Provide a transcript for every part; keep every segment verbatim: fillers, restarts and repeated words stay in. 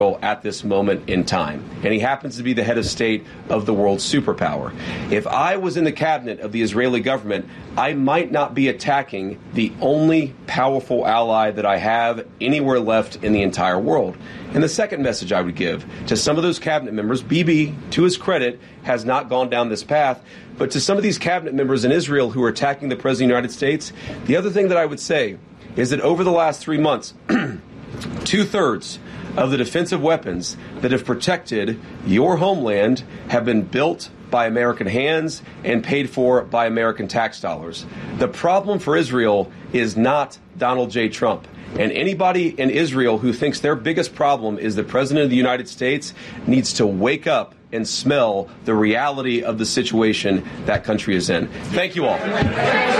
at this moment in time, and he happens to be the head of state of the world's superpower. If I was in the cabinet of the Israeli government, I might not be attacking the only powerful ally that I have anywhere left in the entire world. And the second message I would give to some of those cabinet members, Bibi, to his credit, has not gone down this path, but to some of these cabinet members in Israel who are attacking the President of the United States, the other thing that I would say is that over the last three months, two-thirds of the defensive weapons that have protected your homeland have been built by American hands and paid for by American tax dollars. The problem for Israel is not Donald J. Trump. And anybody in Israel who thinks their biggest problem is the President of the United States needs to wake up and smell the reality of the situation that country is in. Thank you all. What did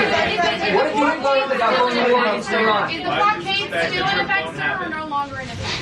you learn about going to war against Iran? Is the blockade still in effect, sir, or no longer in effect?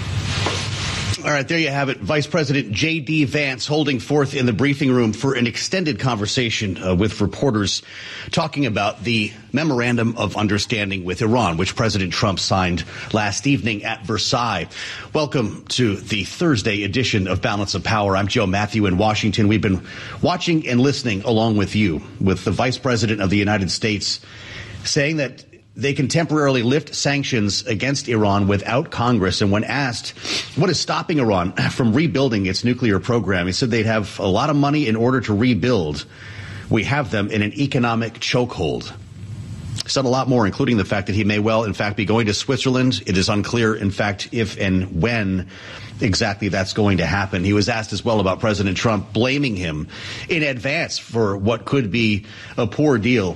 All right, there you have it. Vice President J D. Vance holding forth in the briefing room for an extended conversation uh, with reporters talking about the Memorandum of Understanding with Iran, which President Trump signed last evening at Versailles. Welcome to the Thursday edition of Balance of Power. I'm Joe Matthew in Washington. We've been watching and listening along with you, with the Vice President of the United States saying that they can temporarily lift sanctions against Iran without Congress. And when asked what is stopping Iran from rebuilding its nuclear program, he said they'd have a lot of money in order to rebuild. We have them in an economic chokehold. He said a lot more, including the fact that he may well, in fact, be going to Switzerland. It is unclear, in fact, if and when exactly that's going to happen. He was asked as well about President Trump blaming him in advance for what could be a poor deal.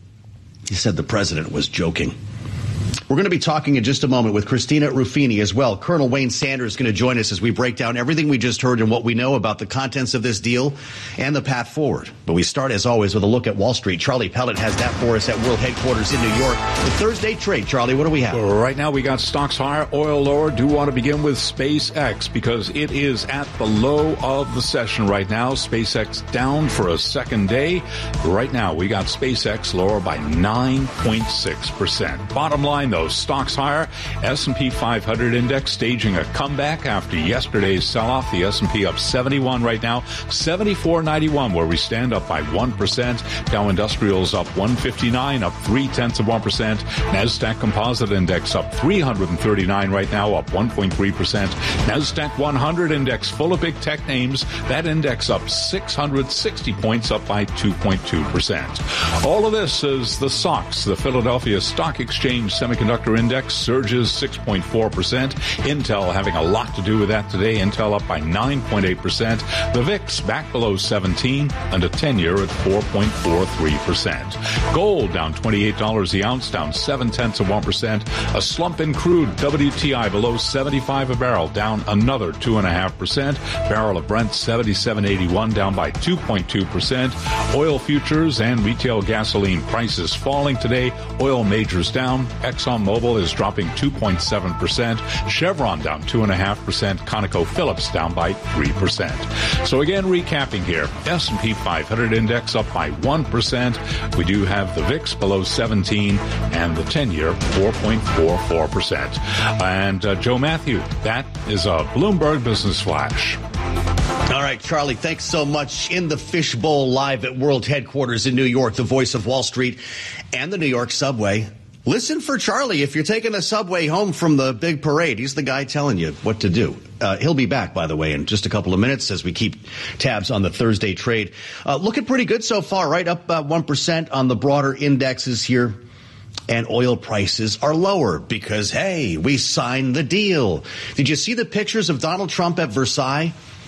He said the president was joking. We're going to be talking in just a moment with Christina Ruffini as well. Colonel Wayne Sanders is going to join us as we break down everything we just heard and what we know about the contents of this deal and the path forward. But we start, as always, with a look at Wall Street. Charlie Pellet has that for us at World Headquarters in New York. The Thursday trade. Charlie, what do we have? Well, right now we got stocks higher, oil lower. Do want to begin with SpaceX because it is at the low of the session right now. SpaceX down for a second day. Right now we got SpaceX lower by nine point six percent. Bottom line, though, stocks higher. S and P five hundred index staging a comeback after yesterday's sell-off. The S and P up seventy-one right now, seventy-four ninety-one where we stand, up by one percent. Dow Industrials up one fifty-nine, up three tenths of one percent. NASDAQ Composite Index up three hundred thirty-nine right now, up one point three percent. NASDAQ one hundred Index full of big tech names. That index up six hundred sixty points, up by two point two percent. All of this is the S O X, the Philadelphia Stock Exchange Semiconductor Index, surges six point four percent. Intel having a lot to do with that today. Intel up by nine point eight percent. The V I X back below seventeen and a ten-year at four point four three percent. Gold down twenty-eight dollars the ounce, down seven tenths of one percent. A slump in crude, W T I below seventy-five a barrel, down another two point five percent. Barrel of Brent seventy-seven eighty-one, down by two point two percent. Oil futures and retail gasoline prices falling today. Oil majors down. ExxonMobil is dropping two point seven percent. Chevron down two point five percent. ConocoPhillips down by three percent. So again, recapping here, S and P five hundred index up by one percent. We do have the V I X below seventeen and the ten-year four point four four percent. And uh, Joe Matthew, that is a Bloomberg Business Flash. All right, Charlie, thanks so much. In the fishbowl live at World Headquarters in New York, the voice of Wall Street and the New York subway. Listen for Charlie if you're taking the subway home from the big parade. He's the guy telling you what to do. Uh, he'll be back, by the way, in just a couple of minutes as we keep tabs on the Thursday trade. Uh, looking pretty good so far, right? Up about one percent on the broader indexes here. And oil prices are lower because, hey, we signed the deal. Did you see the pictures of Donald Trump at Versailles?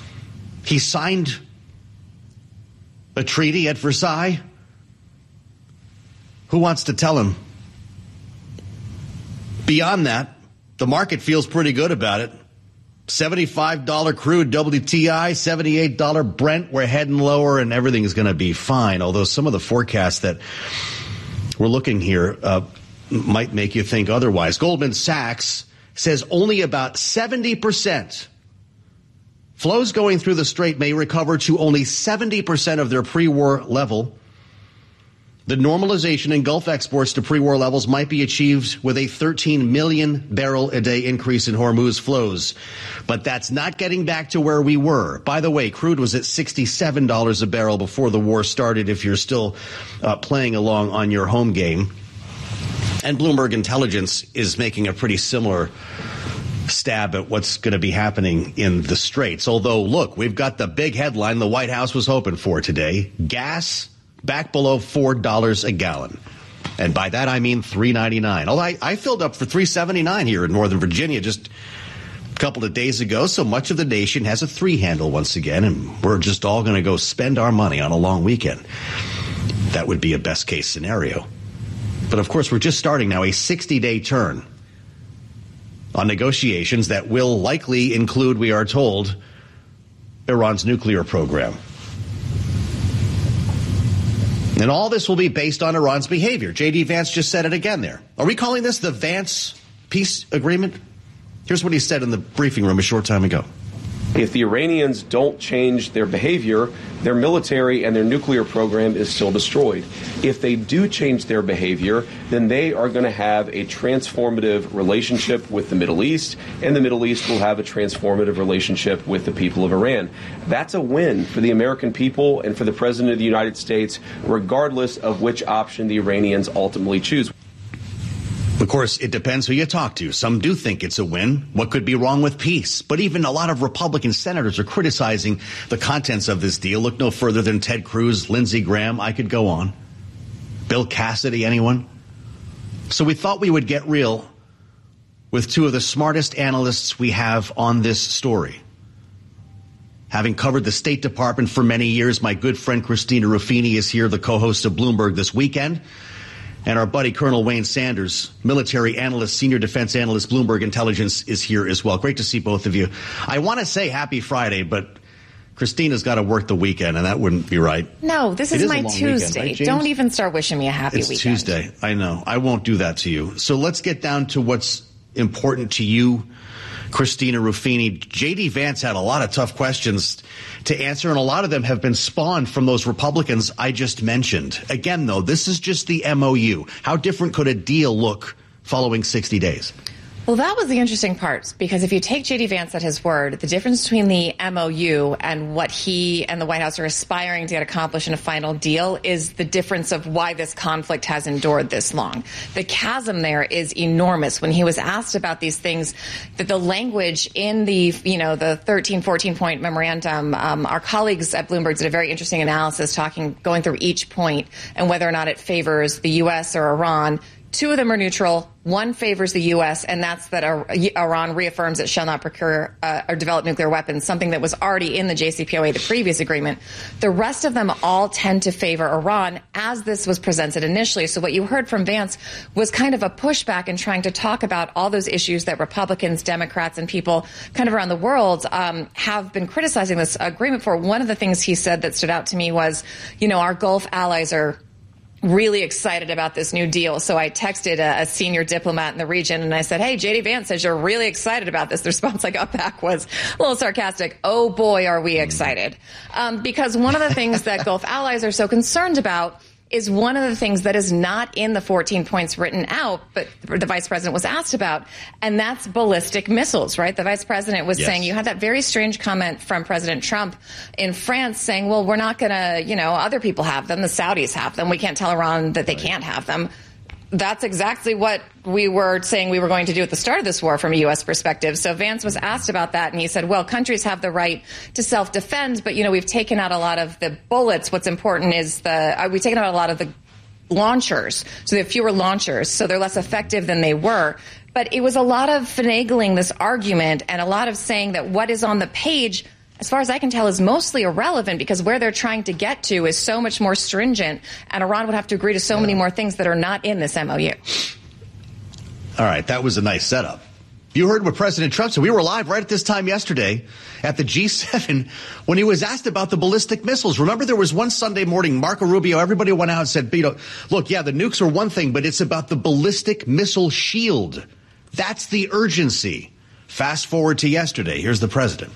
He signed a treaty at Versailles. Who wants to tell him? Beyond that, the market feels pretty good about it. seventy-five dollars crude W T I, seventy-eight dollars Brent. We're heading lower and everything is going to be fine. Although some of the forecasts that we're looking here uh, might make you think otherwise. Goldman Sachs says only about seventy percent flows going through the Strait may recover to only seventy percent of their pre-war level The normalization in Gulf exports to pre-war levels might be achieved with a thirteen million barrel a day increase in Hormuz flows. But that's not getting back to where we were. By the way, crude was at sixty-seven dollars a barrel before the war started, if you're still uh, playing along on your home game. And Bloomberg Intelligence is making a pretty similar stab at what's going to be happening in the Straits. Although, look, we've got the big headline the White House was hoping for today. Gas back below four dollars a gallon. And by that, I mean three ninety-nine. Although I, I filled up for three seventy-nine here in Northern Virginia just a couple of days ago. So much of the nation has a three handle once again. And we're just all going to go spend our money on a long weekend. That would be a best case scenario. But of course, we're just starting now a sixty-day turn on negotiations that will likely include, we are told, Iran's nuclear program. And all this will be based on Iran's behavior. J D. Vance just said it again there. Are we calling this the Vance peace agreement? Here's what he said in the briefing room a short time ago. If the Iranians don't change their behavior, their military and their nuclear program is still destroyed. If they do change their behavior, then they are going to have a transformative relationship with the Middle East, and the Middle East will have a transformative relationship with the people of Iran. That's a win for the American people and for the President of the United States, regardless of which option the Iranians ultimately choose. Of course, it depends who you talk to. Some do think it's a win. What could be wrong with peace? But even a lot of Republican senators are criticizing the contents of this deal. Look no further than Ted Cruz, Lindsey Graham. I could go on. Bill Cassidy, anyone? So we thought we would get real with two of the smartest analysts we have on this story. Having covered the State Department for many years, my good friend Christina Ruffini is here, the co-host of Bloomberg This Weekend. And our buddy Colonel Wayne Sanders, military analyst, senior defense analyst, Bloomberg Intelligence, is here as well. Great to see both of you. I want to say happy Friday, but Christina's got to work the weekend, and that wouldn't be right. No, this is, is my Tuesday. Weekend, right, Don't even start wishing me a happy it's weekend. It's Tuesday. I know. I won't do that to you. So let's get down to what's important to you, Christina Ruffini. J D. Vance had a lot of tough questions to answer, and a lot of them have been spawned from those Republicans I just mentioned. Again, though, this is just the M O U. How different could a deal look following sixty days? Well, that was the interesting part, because if you take J D. Vance at his word, the difference between the M O U and what he and the White House are aspiring to get accomplished in a final deal is the difference of why this conflict has endured this long. The chasm there is enormous. When he was asked about these things, that the language in the, you know, the thirteen, fourteen point memorandum, um, our colleagues at Bloomberg did a very interesting analysis talking, going through each point and whether or not it favors the U S or Iran. Two of them are neutral. One favors the U S, and that's that Iran reaffirms it shall not procure uh, or develop nuclear weapons, something that was already in the J C P O A, the previous agreement. The rest of them all tend to favor Iran, as this was presented initially. So what you heard from Vance was kind of a pushback in trying to talk about all those issues that Republicans, Democrats, and people kind of around the world um, have been criticizing this agreement for. One of the things he said that stood out to me was, you know, our Gulf allies are really excited about this new deal. So I texted a, a senior diplomat in the region and I said, hey, J D. Vance says you're really excited about this. The response I got back was a little sarcastic. Oh, boy, are we excited. Um, because one of the things that Gulf allies are so concerned about is one of the things that is not in the fourteen points written out, but the vice president was asked about, and that's ballistic missiles, right? The vice president was yes. saying, you had that very strange comment from President Trump in France saying, well, we're not going to, you know, other people have them. The Saudis have them. We can't tell Iran that they right. can't have them. That's exactly what we were saying we were going to do at the start of this war from a U S perspective. So Vance was asked about that, and he said, well, countries have the right to self-defend, but, you know, we've taken out a lot of the bullets. What's important is the uh, we've taken out a lot of the launchers. So they have fewer launchers, so they're less effective than they were. But it was a lot of finagling this argument and a lot of saying that what is on the page, as far as I can tell, is mostly irrelevant, because where they're trying to get to is so much more stringent, and Iran would have to agree to so yeah. many more things that are not in this M O U. All right, that was a nice setup. You heard what President Trump said. We were live right at this time yesterday at the G seven when he was asked about the ballistic missiles. Remember, there was one Sunday morning, Marco Rubio, everybody went out and said, you know, look, yeah, the nukes are one thing, but it's about the ballistic missile shield. That's the urgency. Fast forward to yesterday. Here's the president.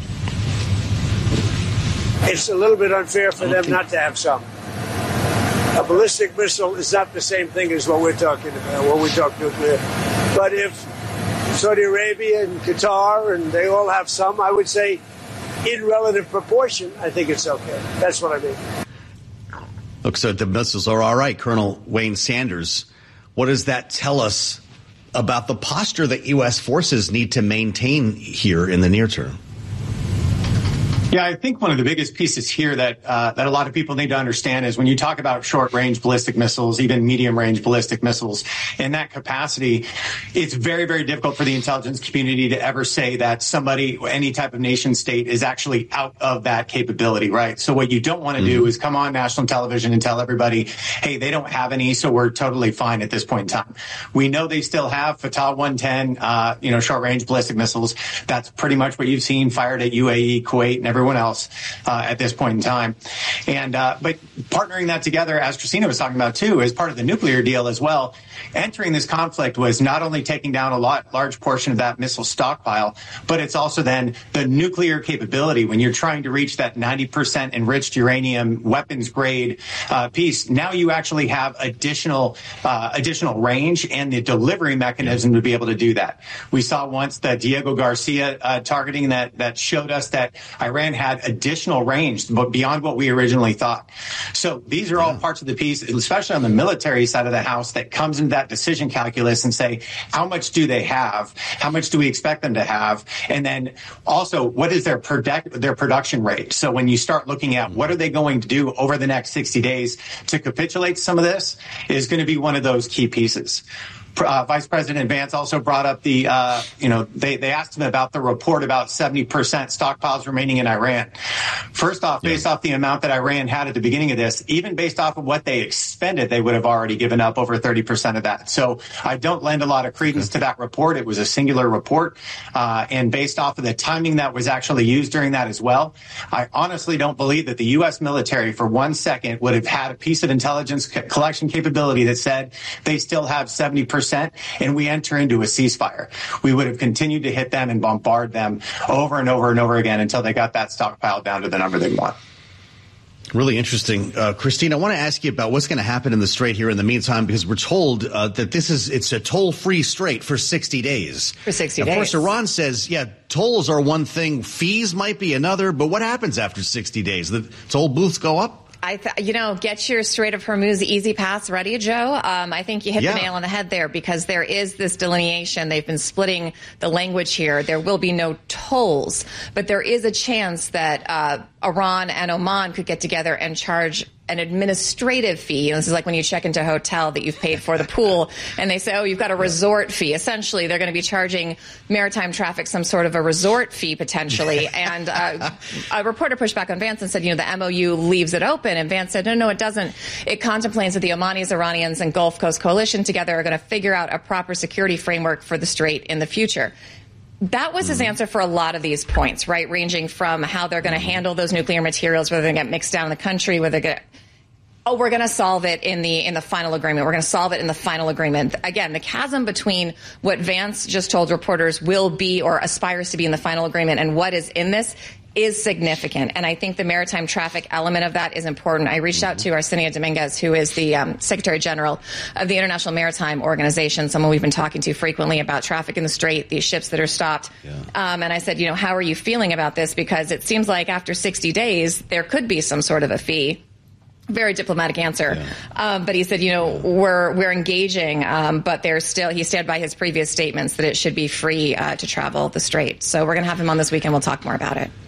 It's a little bit unfair for them not to have some. A ballistic missile is not the same thing as what we're talking about when we talk nuclear. But if Saudi Arabia and Qatar, and they all have some, I would say in relative proportion, I think it's okay. That's what I mean. Looks like the missiles are all right. Colonel Wayne Sanders, what does that tell us about the posture that U S forces need to maintain here in the near term? Yeah, I think one of the biggest pieces here that uh, that a lot of people need to understand is when you talk about short-range ballistic missiles, even medium-range ballistic missiles, in that capacity, it's very, very difficult for the intelligence community to ever say that somebody, any type of nation state, is actually out of that capability, right? So what you don't want to mm-hmm. do is come on national television and tell everybody, hey, they don't have any, so we're totally fine at this point in time. We know they still have Fatah one ten, uh, you know, short-range ballistic missiles. That's pretty much what you've seen fired at U A E, Kuwait, and everyone else uh, at this point in time. And uh, but partnering that together, as Christina was talking about too, as part of the nuclear deal as well, entering this conflict was not only taking down a lot, large portion of that missile stockpile, but it's also then the nuclear capability. When you're trying to reach that ninety percent enriched uranium weapons grade uh, piece, now you actually have additional uh, additional range and the delivery mechanism to be able to do that. We saw once the Diego Garcia uh, targeting that that showed us that Iran had additional range but beyond what we originally thought. So these are all yeah. parts of the piece, especially on the military side of the house, that comes into that decision calculus and say, how much do they have? How much do we expect them to have? And then also, what is their product, their production rate? So when you start looking at what are they going to do over the next sixty days to capitulate some of this, is going to be one of those key pieces. Uh, Vice President Vance also brought up the, uh, you know, they, they asked him about the report about seventy percent stockpiles remaining in Iran. First off, yeah. based off the amount that Iran had at the beginning of this, even based off of what they expended, they would have already given up over thirty percent of that. So I don't lend a lot of credence to that report. It was a singular report. Uh, and based off of the timing that was actually used during that as well, I honestly don't believe that the U S military for one second would have had a piece of intelligence collection capability that said they still have seventy percent. And we enter into a ceasefire. We would have continued to hit them and bombard them over and over and over again until they got that stockpile down to the number they want. Really interesting. Uh, Christine, I want to ask you about what's going to happen in the Strait here in the meantime, because we're told uh, that this is it's a toll-free strait for sixty days. For sixty of days. Of course, Iran says, yeah, tolls are one thing, fees might be another, but what happens after sixty days? The toll booths go up? I th- you know, get your Strait of Hormuz easy pass ready, Joe. Um, I think you hit yeah. the nail on the head there, because there is this delineation. They've been splitting the language here. There will be no tolls, but there is a chance that uh, Iran and Oman could get together and charge an administrative fee. You know, this is like when you check into a hotel that you've paid for the pool and they say, oh, you've got a resort fee. Essentially, they're going to be charging maritime traffic some sort of a resort fee potentially. and uh, a reporter pushed back on Vance and said, you know, the M O U leaves it open. And Vance said, no, no, it doesn't. It contemplates that the Omanis, Iranians, and Gulf Coast Coalition together are going to figure out a proper security framework for the Strait in the future. That was his answer for a lot of these points, right? Ranging from how they're going to handle those nuclear materials, whether they get mixed down in the country, whether they're going to, oh, we're going to solve it in the in the final agreement. We're going to solve it in the final agreement. Again, the chasm between what Vance just told reporters will be or aspires to be in the final agreement and what is in this is significant. And I think the maritime traffic element of that is important. I reached out to Arsenio Dominguez, who is the um, Secretary General of the International Maritime Organization, someone we've been talking to frequently about traffic in the Strait, these ships that are stopped. Yeah. Um, and I said, you know, how are you feeling about this? Because it seems like after sixty days, there could be some sort of a fee. Very diplomatic answer. Yeah. Um, but he said, you know, we're we're engaging, um, but there's still, he stand by his previous statements that it should be free uh, to travel the Strait. So we're going to have him on this weekend. We'll talk more about it.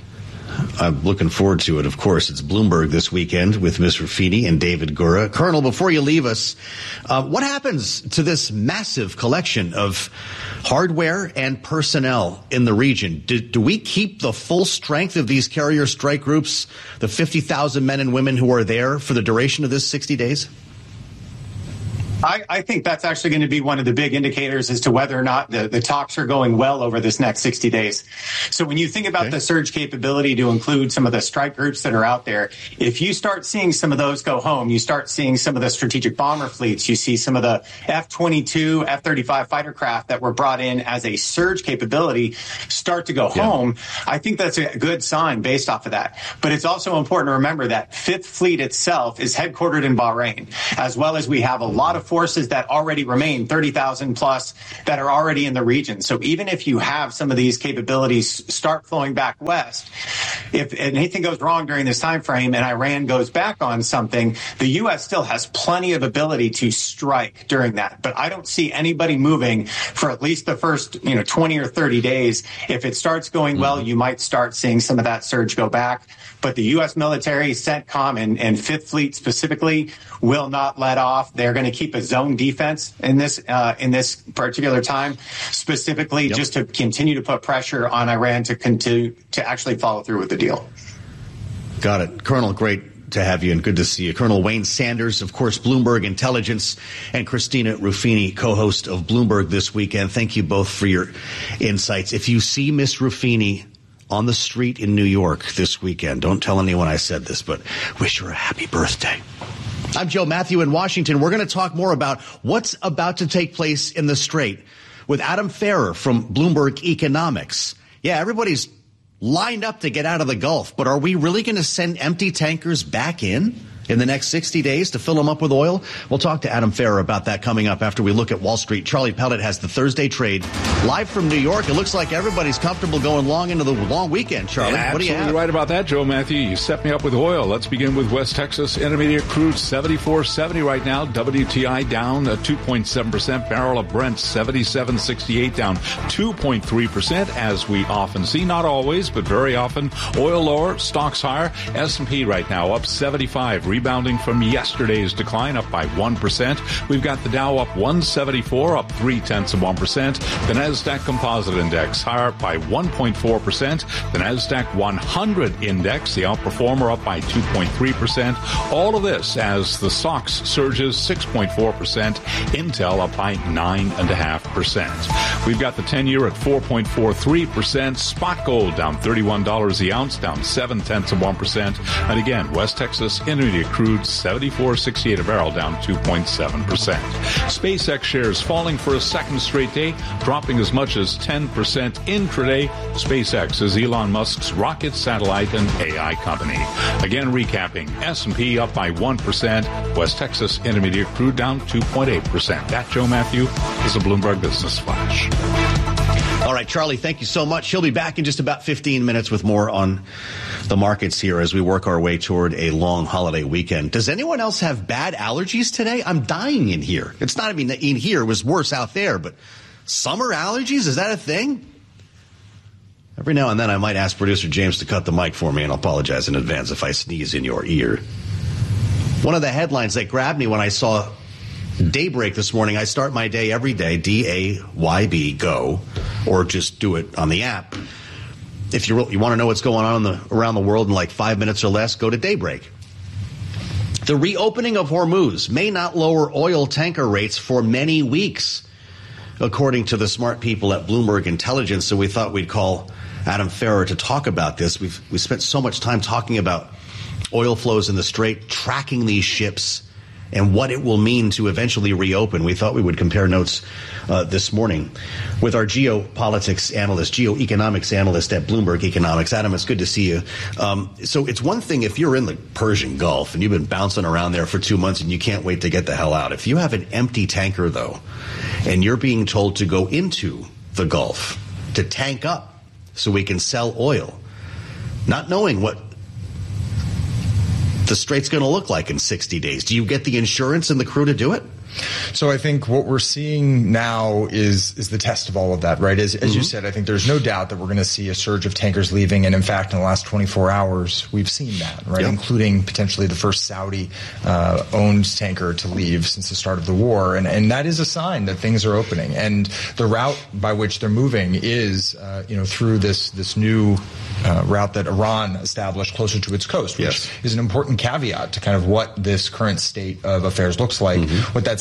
I'm looking forward to it. Of course, it's Bloomberg this weekend with Miz Rafini and David Gura. Colonel, before you leave us, uh, what happens to this massive collection of hardware and personnel in the region? Do, do we keep the full strength of these carrier strike groups, the fifty thousand men and women who are there for the duration of this sixty days? I, I think that's actually going to be one of the big indicators as to whether or not the, the talks are going well over this next sixty days. So when you think about okay. the surge capability to include some of the strike groups that are out there, if you start seeing some of those go home, you start seeing some of the strategic bomber fleets, you see some of the F twenty-two, F thirty-five fighter craft that were brought in as a surge capability start to go yeah. home, I think that's a good sign based off of that. But it's also important to remember that Fifth Fleet itself is headquartered in Bahrain, as well as we have a lot of forces that already remain, thirty thousand plus, that are already in the region. So even if you have some of these capabilities start flowing back west, if anything goes wrong during this time frame and Iran goes back on something, the U S still has plenty of ability to strike during that. But I don't see anybody moving for at least the first, you know, twenty or thirty days. If it starts going mm-hmm. well, you might start seeing some of that surge go back. But the U S military, CENTCOM, and, and Fifth Fleet specifically will not let off. They're going to keep a zone defense in this uh, in this particular time, specifically yep. just to continue to put pressure on Iran to continue to actually follow through with the deal. Got it. Colonel, great to have you and good to see you. Colonel Wayne Sanders, of course, Bloomberg Intelligence, and Christina Ruffini, co-host of Bloomberg This Weekend. Thank you both for your insights. If you see Miss Ruffini on the street in New York this weekend, don't tell anyone I said this, but wish her a happy birthday. I'm Joe Matthew in Washington. We're going to talk more about what's about to take place in the Strait with Adam Ferrer from Bloomberg Economics. Yeah, everybody's lined up to get out of the Gulf, but are we really going to send empty tankers back in in the next sixty days to fill them up with oil? We'll talk to Adam Ferrer about that coming up after we look at Wall Street. Charlie Pellet has the Thursday trade live from New York. It looks like everybody's comfortable going long into the long weekend, Charlie. Yeah, what do you have? Absolutely right about that, Joe Matthew. You set me up with oil. Let's begin with West Texas Intermediate crude, seventy-four seventy right now. W T I down uh, two point seven percent. Barrel of Brent, seventy-seven sixty-eight, down two point three percent, as we often see. Not always, but very often. Oil lower, stocks higher. S and P right now up seventy-five, rebounding from yesterday's decline, up by one percent. We've got the Dow up one seventy-four, up three tenths of one percent. The Nasdaq Composite Index higher by one point four percent. The Nasdaq one hundred Index, the outperformer, up by two point three percent. All of this as the S O X surges six point four percent. Intel up by nine point five percent. We've got the ten-year at four point four three percent. Spot gold down thirty-one dollars the ounce, down seven tenths of one percent. And again, West Texas Intermediate crude, seventy-four sixty-eight a barrel, down two point seven percent. SpaceX shares falling for a second straight day, dropping as much as ten percent intraday. SpaceX is Elon Musk's rocket, satellite, and A I company. Again, recapping, S and P up by one percent. West Texas Intermediate crude down two point eight percent. That, Joe Matthew, is a Bloomberg Business Flash. All right, Charlie, thank you so much. He'll be back in just about fifteen minutes with more on the markets here as we work our way toward a long holiday weekend. Does anyone else have bad allergies today? I'm dying in here. It's not, I mean, in here it was worse out there, but summer allergies, is that a thing? Every now and then I might ask producer James to cut the mic for me, and I'll apologize in advance if I sneeze in your ear. One of the headlines that grabbed me when I saw Daybreak this morning, I start my day every day, D A Y B, go, or just do it on the app. If you you want to know what's going on in the, around the world in like five minutes or less, go to Daybreak. The reopening of Hormuz may not lower oil tanker rates for many weeks, according to the smart people at Bloomberg Intelligence. So we thought we'd call Adam Ferrer to talk about this. We've we spent so much time talking about oil flows in the Strait, tracking these ships, and what it will mean to eventually reopen. We thought we would compare notes uh, this morning with our geopolitics analyst, geoeconomics analyst at Bloomberg Economics. Adam, it's good to see you. Um, so it's one thing if you're in the Persian Gulf and you've been bouncing around there for two months and you can't wait to get the hell out. If you have an empty tanker, though, and you're being told to go into the Gulf to tank up so we can sell oil, not knowing what the Strait's going to look like in sixty days. Do you get the insurance and the crew to do it? So I think what we're seeing now is is the test of all of that, right? As, as mm-hmm. you said, I think there's no doubt that we're going to see a surge of tankers leaving. And in fact, in the last twenty-four hours, we've seen that, right? Yep. Including potentially the first Saudi uh, owned tanker to leave since the start of the war. And, and that is a sign that things are opening. And the route by which they're moving is, uh, you know, through this, this new uh, route that Iran established closer to its coast, which yes. is an important caveat to kind of what this current state of affairs looks like. Mm-hmm. What that says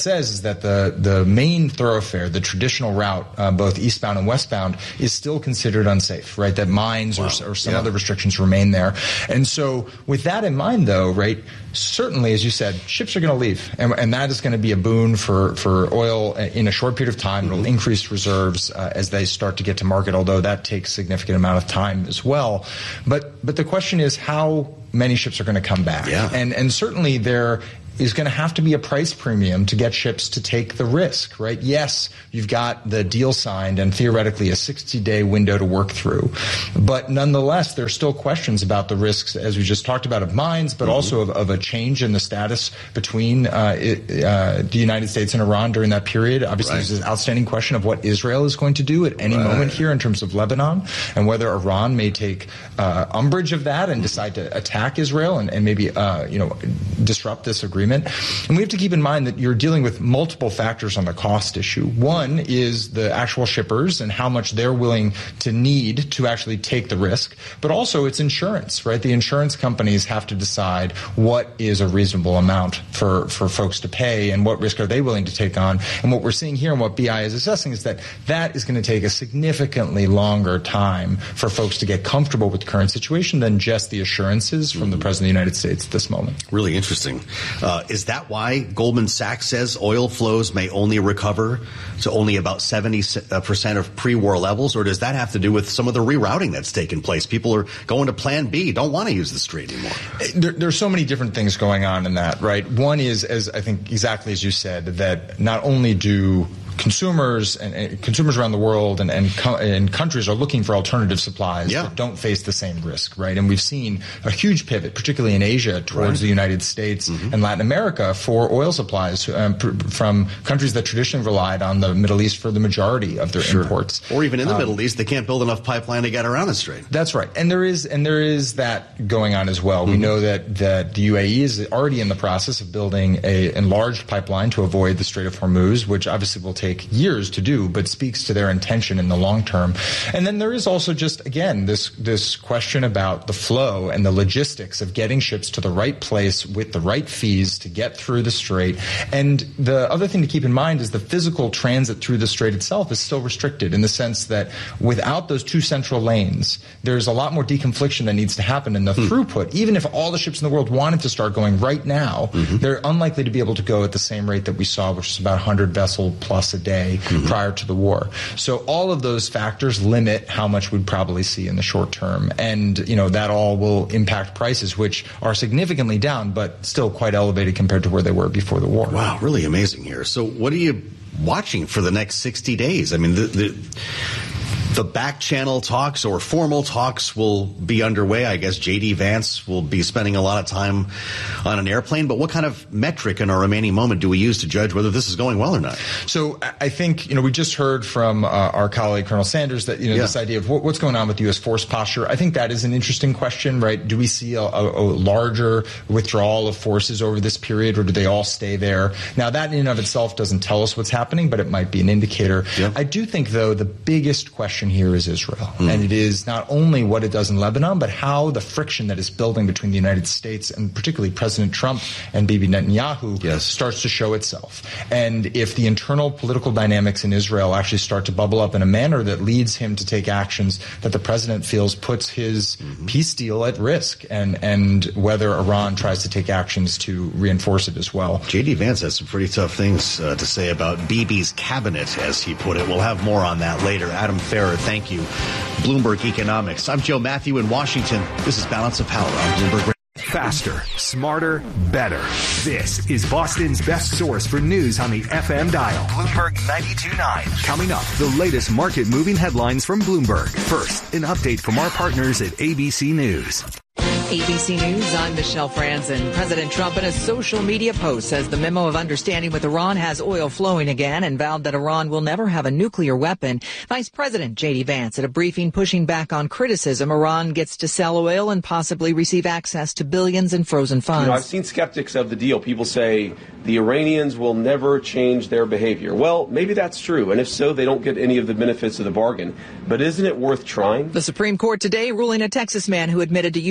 says is that the, the main thoroughfare, the traditional route, uh, both eastbound and westbound, is still considered unsafe, right? That mines wow. or, or some yeah. other restrictions remain there. And so with that in mind, though, right, certainly, as you said, ships are going to leave. And, and that is going to be a boon for, for oil in a short period of time. Mm-hmm. It'll increase reserves uh, as they start to get to market, although that takes a significant amount of time as well. But, but the question is how many ships are going to come back. Yeah. And, and certainly there is going to have to be a price premium to get ships to take the risk, right? Yes, you've got the deal signed and theoretically a sixty-day window to work through. But nonetheless, there are still questions about the risks, as we just talked about, of mines, but mm-hmm. also of, of a change in the status between uh, it, uh, the United States and Iran during that period. Obviously, right. there's an outstanding question of what Israel is going to do at any right. moment here in terms of Lebanon, and whether Iran may take uh, umbrage of that and decide to attack Israel and, and maybe uh, you know, disrupt this agreement. And we have to keep in mind that you're dealing with multiple factors on the cost issue. One is the actual shippers and how much they're willing to need to actually take the risk, but also it's insurance, right? The insurance companies have to decide what is a reasonable amount for, for folks to pay and what risk are they willing to take on. And what we're seeing here and what B I is assessing is that that is going to take a significantly longer time for folks to get comfortable with the current situation than just the assurances from the President of the United States at this moment. Really interesting. Uh, is that why Goldman Sachs says oil flows may only recover to only about seventy percent of pre-war levels, or does that have to do with some of the rerouting that's taken place? People are going to Plan B, don't want to use the strait anymore. There, there are so many different things going on in that, right? One is, as I think exactly as you said, that not only do consumers and, and consumers around the world and, and, co- and countries are looking for alternative supplies yeah. that don't face the same risk, right? And we've seen a huge pivot, particularly in Asia, towards right. the United States mm-hmm. and Latin America for oil supplies um, pr- from countries that traditionally relied on the Middle East for the majority of their sure. imports. Or even in the um, Middle East, they can't build enough pipeline to get around the strait. That's right. And there is and there is that going on as well. Mm-hmm. We know that, that the U A E is already in the process of building a enlarged pipeline to avoid the Strait of Hormuz, which obviously will take years to do, but speaks to their intention in the long term. And then there is also just, again, this this question about the flow and the logistics of getting ships to the right place with the right fees to get through the strait. And the other thing to keep in mind is the physical transit through the strait itself is still restricted in the sense that without those two central lanes, there's a lot more deconfliction that needs to happen in the mm. throughput. Even if all the ships in the world wanted to start going right now, mm-hmm. they're unlikely to be able to go at the same rate that we saw, which is about one hundred vessel plus a day. Mm-hmm. prior to the war. So all of those factors limit how much we'd probably see in the short term. And, you know, that all will impact prices, which are significantly down, but still quite elevated compared to where they were before the war. Wow, really amazing here. So what are you watching for the next sixty days? I mean, the... the The back channel talks or formal talks will be underway. I guess J D Vance will be spending a lot of time on an airplane. But what kind of metric in our remaining moment do we use to judge whether this is going well or not? So I think, you know, we just heard from uh, our colleague, Colonel Sanders, that, you know, yeah. this idea of what, what's going on with U S force posture. I think that is an interesting question, right? Do we see a, a, a larger withdrawal of forces over this period, or do they all stay there? Now, that in and of itself doesn't tell us what's happening, but it might be an indicator. Yeah. I do think, though, the biggest question here is Israel. Mm. And it is not only what it does in Lebanon, but how the friction that is building between the United States and particularly President Trump and Bibi Netanyahu yes. starts to show itself. And if the internal political dynamics in Israel actually start to bubble up in a manner that leads him to take actions that the president feels puts his mm-hmm. peace deal at risk, and, and whether Iran tries to take actions to reinforce it as well. J D Vance has some pretty tough things uh, to say about Bibi's cabinet, as he put it. We'll have more on that later. Adam Farrer, thank you. Bloomberg Economics. I'm Joe Matthew in Washington. This is Balance of Power on Bloomberg. Faster, smarter, better. This is Boston's best source for news on the F M dial. Bloomberg ninety-two point nine. Coming up, the latest market-moving headlines from Bloomberg. First, an update from our partners at A B C News. A B C News, I'm Michelle Franzen. President Trump in a social media post says the memo of understanding with Iran has oil flowing again and vowed that Iran will never have a nuclear weapon. Vice President J D Vance at a briefing pushing back on criticism Iran gets to sell oil and possibly receive access to billions in frozen funds. You know, I've seen skeptics of the deal. People say the Iranians will never change their behavior. Well, maybe that's true. And if so, they don't get any of the benefits of the bargain. But isn't it worth trying? The Supreme Court today ruling a Texas man who admitted to using marijuana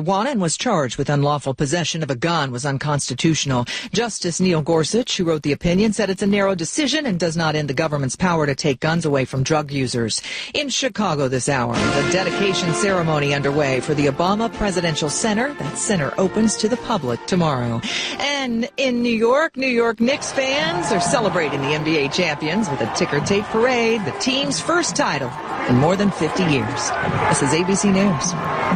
marijuana and was charged with unlawful possession of a gun was unconstitutional. Justice Neil Gorsuch, who wrote the opinion, said it's a narrow decision and does not end the government's power to take guns away from drug users. In Chicago this hour, the dedication ceremony underway for the Obama Presidential Center. That center opens to the public tomorrow. And in New York, New York Knicks fans are celebrating the N B A champions with a ticker tape parade, the team's first title in more than fifty years. This is A B C News.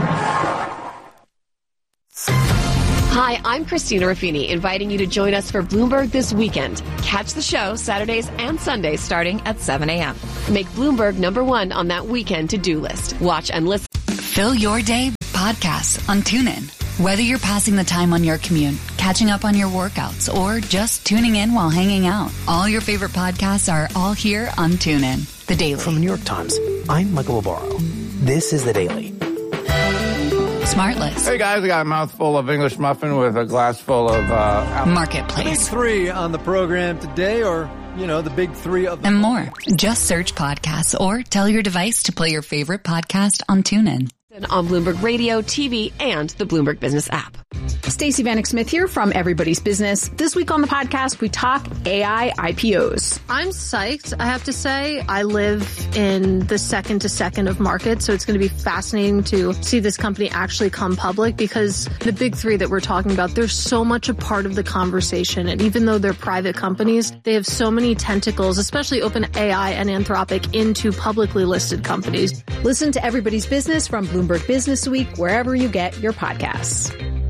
Hi, I'm Christina Ruffini, inviting you to join us for Bloomberg This Weekend. Catch the show Saturdays and Sundays starting at seven a.m. Make Bloomberg number one on that weekend to-do list. Watch and listen. Fill your day podcasts on TuneIn. Whether you're passing the time on your commute, catching up on your workouts, or just tuning in while hanging out, all your favorite podcasts are all here on TuneIn. The Daily. From the New York Times, I'm Michael Navarro. This is The Daily. Smartless. Hey guys, I got a mouthful of English muffin with a glass full of uh, Marketplace. The big three on the program today, or, you know, the big three of the and more. Just search podcasts or tell your device to play your favorite podcast on TuneIn. On Bloomberg Radio, T V, and the Bloomberg Business app. Stacey Vanek Smith here from Everybody's Business. This week on the podcast, we talk A I I P Os. I'm psyched, I have to say. I live in the second to second of markets, so it's going to be fascinating to see this company actually come public, because the big three that we're talking about, they're so much a part of the conversation. And even though they're private companies, they have so many tentacles, especially OpenAI and Anthropic, into publicly listed companies. Listen to Everybody's Business from Bloomberg Business Week, wherever you get your podcasts.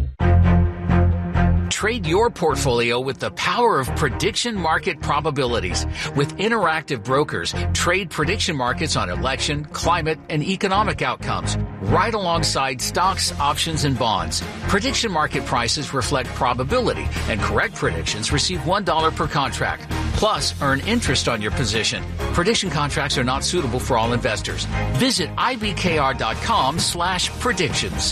Trade your portfolio with the power of prediction market probabilities. With Interactive Brokers, trade prediction markets on election, climate, and economic outcomes, right alongside stocks, options, and bonds. Prediction market prices reflect probability, and correct predictions receive one dollar per contract. Plus, earn interest on your position. Prediction contracts are not suitable for all investors. Visit ibkr.com slash predictions.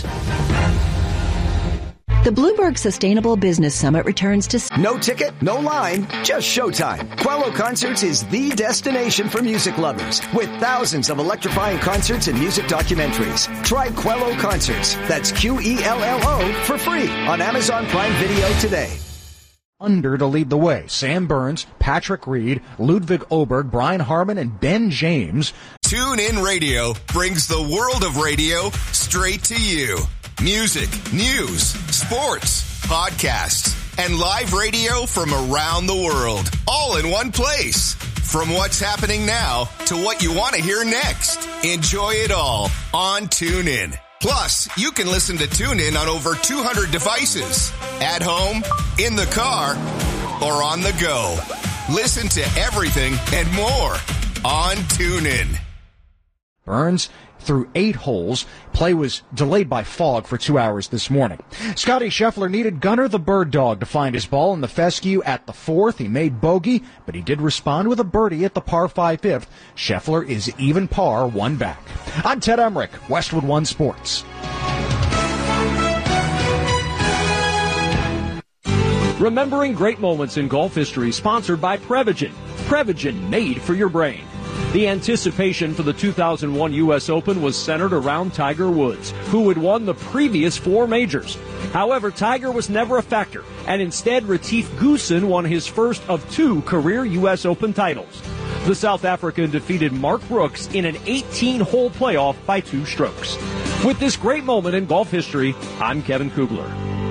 The Bloomberg Sustainable Business Summit returns to... No ticket, no line, just showtime. Quello Concerts is the destination for music lovers, with thousands of electrifying concerts and music documentaries. Try Quello Concerts, that's Q E L L O, for free on Amazon Prime Video today. Under to lead the way. Sam Burns, Patrick Reed, Ludwig Oberg, Brian Harmon, and Ben James. Tune In Radio brings the world of radio straight to you. Music, news, sports, podcasts, and live radio from around the world, all in one place. From what's happening now to what you want to hear next. Enjoy it all on TuneIn. Plus, you can listen to TuneIn on over two hundred devices. At home, in the car, or on the go. Listen to everything and more on TuneIn. Burns through eight holes. Play was delayed by fog for two hours this morning. Scotty Scheffler needed Gunnar the Bird Dog to find his ball in the fescue at the fourth. He made bogey, but he did respond with a birdie at the par five fifth. Scheffler is even par, one back. I'm Ted Emmerich, Westwood One Sports. Remembering great moments in golf history, sponsored by Prevagen. Prevagen, made for your brain. The anticipation for the two thousand one U S Open was centered around Tiger Woods, who had won the previous four majors. However, Tiger was never a factor, and instead Retief Goosen won his first of two career U S Open titles. The South African defeated Mark Brooks in an eighteen-hole playoff by two strokes. With this great moment in golf history, I'm Kevin Kugler.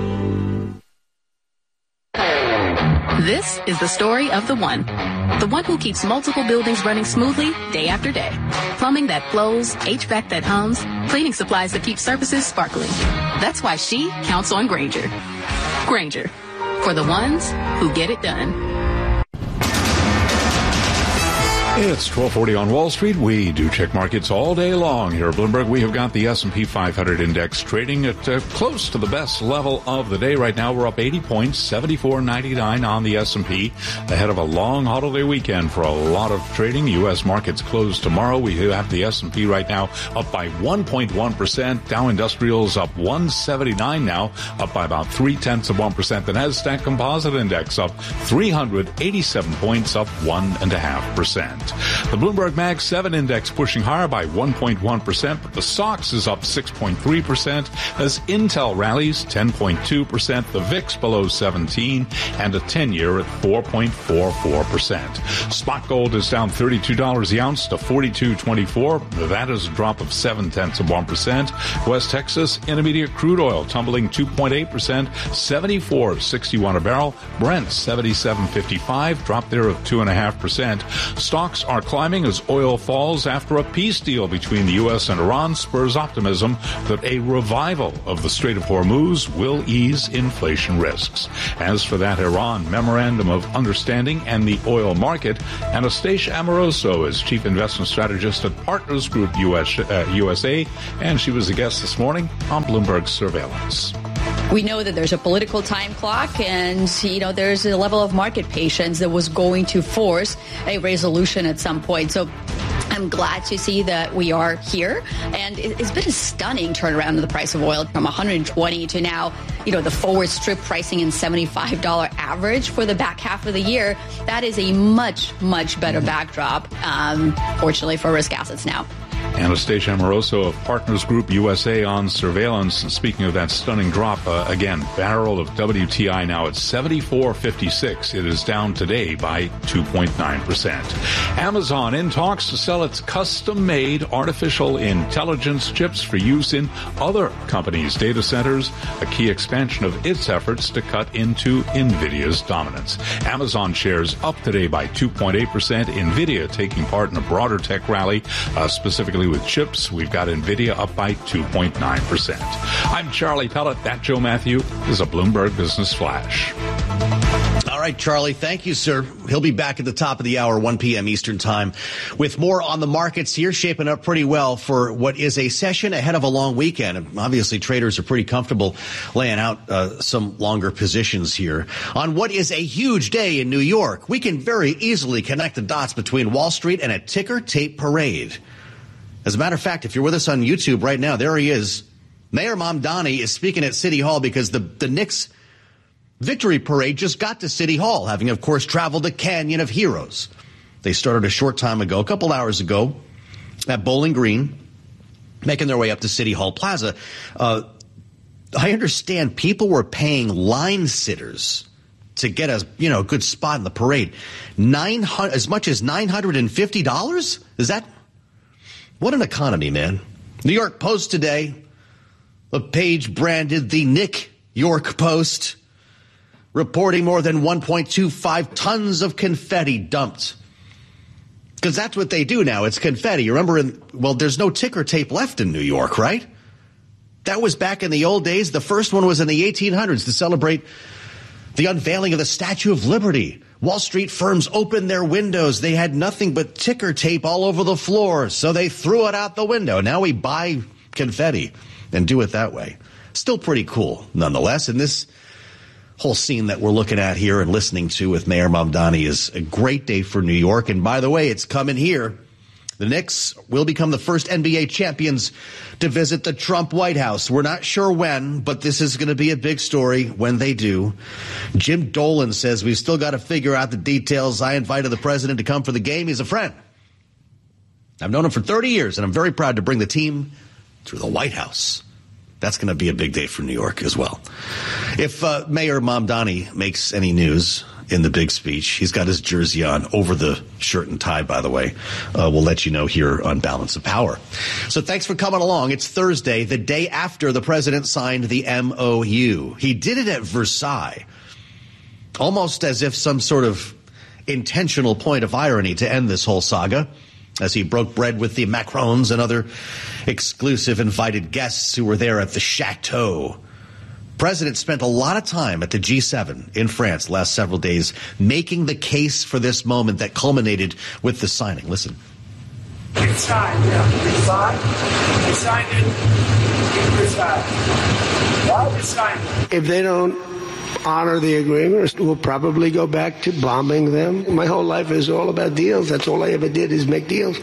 This is the story of the one. The one who keeps multiple buildings running smoothly day after day. Plumbing that flows, H V A C that hums, cleaning supplies that keep surfaces sparkling. That's why she counts on Grainger. Grainger, for the ones who get it done. It's twelve forty on Wall Street. We do check markets all day long here at Bloomberg. We have got the S and P five hundred index trading at uh, close to the best level of the day. Right now, we're up eighty points, seventy-four ninety-nine on the S and P, ahead of a long holiday weekend for a lot of trading. U S markets close tomorrow. We have the S and P right now up by one point one percent. Dow Industrials up one seventy-nine now, up by about three-tenths of one percent. The Nasdaq Composite Index up three hundred eighty-seven points, up one point five percent. The Bloomberg Mag seven index pushing higher by one point one percent, but the S O X is up six point three percent as Intel rallies ten point two percent, the V I X below seventeen, and a ten-year at four point four four percent. Spot gold is down thirty-two dollars the ounce to forty-two twenty-four. Nevada's a drop of seven tenths of one percent. West Texas intermediate crude oil tumbling two point eight percent, seventy-four sixty-one a barrel. Brent seventy-seven fifty-five, drop there of two point five percent. Stocks are climbing as oil falls after a peace deal between the U S and Iran spurs optimism that a revival of the Strait of Hormuz will ease inflation risks. As for that Iran Memorandum of Understanding and the oil market, Anastasia Amoroso is Chief Investment Strategist at Partners Group U S, uh, U S A, and she was a guest this morning on Bloomberg Surveillance. We know that there's a political time clock and, you know, there's a level of market patience that was going to force a resolution at some point. So I'm glad to see that we are here. And it's been a stunning turnaround in the price of oil from one hundred twenty to now, you know, the forward strip pricing in seventy-five dollars average for the back half of the year. That is a much, much better backdrop, um, fortunately, for risk assets now. Anastasia Amoroso of Partners Group U S A on Surveillance. Speaking of that stunning drop, uh, again, barrel of W T I now at seventy-four fifty-six. It is down today by two point nine percent. Amazon in talks to sell its custom-made artificial intelligence chips for use in other companies' data centers, a key expansion of its efforts to cut into NVIDIA's dominance. Amazon shares up today by two point eight percent. NVIDIA taking part in a broader tech rally, uh, specifically with chips. We've got NVIDIA up by two point nine percent. I'm Charlie Pellet. That Joe Matthew is a Bloomberg Business Flash. All right, Charlie, thank you, sir. He'll be back at the top of the hour, one p.m. Eastern time, with more on the markets here, shaping up pretty well for what is a session ahead of a long weekend. And obviously, traders are pretty comfortable laying out uh, some longer positions here. On what is a huge day in New York, we can very easily connect the dots between Wall Street and a ticker tape parade. As a matter of fact, if you're with us on YouTube right now, there he is. Mayor Mamdani is speaking at City Hall because the, the Knicks victory parade just got to City Hall, having, of course, traveled the Canyon of Heroes. They started a short time ago, a couple hours ago, at Bowling Green, making their way up to City Hall Plaza. Uh, I understand people were paying line sitters to get a, you know, good spot in the parade. nine hundred, as much as nine hundred fifty dollars? Is that? What an economy, man. New York Post today, a page branded the Nick York Post, reporting more than one point two five tons of confetti dumped. Because that's what they do now. It's confetti. You remember, in, well, there's no ticker tape left in New York, right? That was back in the old days. The first one was in the eighteen hundreds to celebrate the unveiling of the Statue of Liberty. Wall Street firms opened their windows. They had nothing but ticker tape all over the floor, so they threw it out the window. Now we buy confetti and do it that way. Still pretty cool, nonetheless. And this whole scene that we're looking at here and listening to with Mayor Mamdani is a great day for New York. And by the way, it's coming here. The Knicks will become the first N B A champions to visit the Trump White House. We're not sure when, but this is going to be a big story when they do. Jim Dolan says we've still got to figure out the details. I invited the president to come for the game. He's a friend. I've known him for thirty years, and I'm very proud to bring the team through the White House. That's going to be a big day for New York as well. If uh, Mayor Mamdani makes any news in the big speech, he's got his jersey on over the shirt and tie, by the way. Uh, we'll let you know here on Balance of Power. So thanks for coming along. It's Thursday, the day after the president signed the M O U. He did it at Versailles, almost as if some sort of intentional point of irony to end this whole saga, as he broke bread with the Macrons and other exclusive invited guests who were there at the Chateau. President spent a lot of time at the G seven in France the last several days making the case for this moment that culminated with the signing. Listen. It's signed, yeah. It's signed. We signed it in Versailles. Why we signed it? If they don't honor the agreement, we'll probably go back to bombing them. My whole life is all about deals. That's all I ever did is make deals.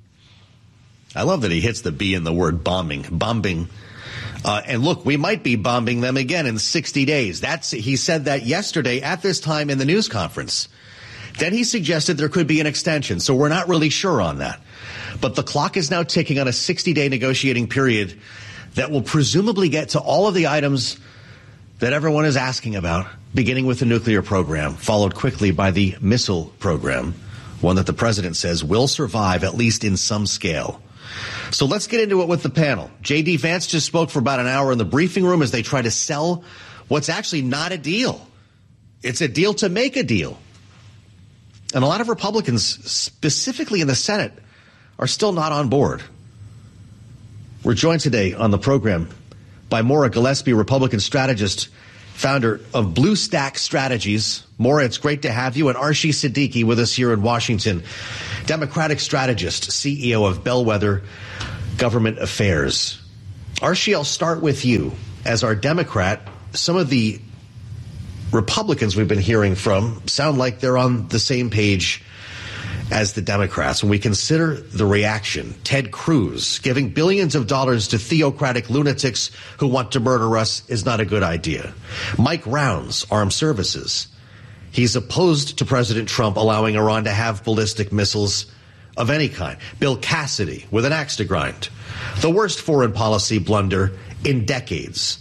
I love that he hits the B in the word bombing. Bombing. Uh, and look, we might be bombing them again in sixty days. That's he said that yesterday at this time in the news conference. Then he suggested there could be an extension, so we're not really sure on that. But the clock is now ticking on a sixty-day negotiating period that will presumably get to all of the items that everyone is asking about, beginning with the nuclear program, followed quickly by the missile program, one that the president says will survive, at least in some scale. So let's get into it with the panel. J D. Vance just spoke for about an hour in the briefing room as they try to sell what's actually not a deal. It's a deal to make a deal. And a lot of Republicans, specifically in the Senate, are still not on board. We're joined today on the program by Maura Gillespie, Republican strategist, founder of Blue Stack Strategies. Maura, it's great to have you. And Arshie Siddiqui with us here in Washington, Democratic strategist, C E O of Bellwether Government Affairs. Arshie, I'll start with you. As our Democrat, some of the Republicans we've been hearing from sound like they're on the same page as the Democrats. When we consider the reaction, Ted Cruz giving billions of dollars to theocratic lunatics who want to murder us is not a good idea. Mike Rounds, Armed Services. He's opposed to President Trump allowing Iran to have ballistic missiles of any kind. Bill Cassidy with an axe to grind. The worst foreign policy blunder in decades.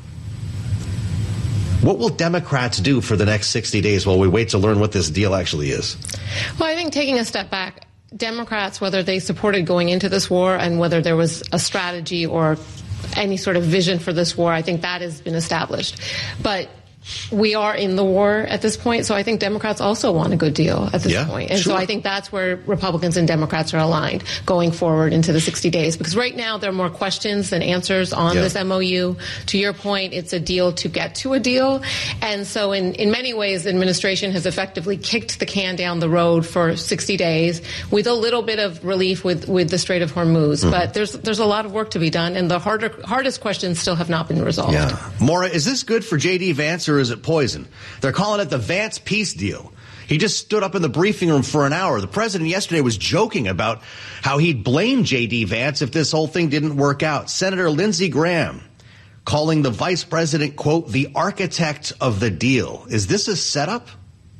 What will Democrats do for the next sixty days while we wait to learn what this deal actually is? Well, I think taking a step back, Democrats, whether they supported going into this war and whether there was a strategy or any sort of vision for this war, I think that has been established. But we are in the war at this point, so I think Democrats also want a good deal at this yeah, point. And sure. so I think that's where Republicans and Democrats are aligned going forward into the sixty days. Because right now there are more questions than answers on yeah. this M O U. To your point, it's a deal to get to a deal. And so in, in many ways, the administration has effectively kicked the can down the road for sixty days with a little bit of relief with, with the Strait of Hormuz. Mm-hmm. But there's there's a lot of work to be done, and the harder hardest questions still have not been resolved. Yeah. Maura, is this good for J D. Vance or is it poison? They're calling it the Vance peace deal. He just stood up in the briefing room for an hour. The president yesterday was joking about how he'd blame J D. Vance if this whole thing didn't work out. Senator Lindsey Graham calling the vice president, quote, the architect of the deal. Is this a setup?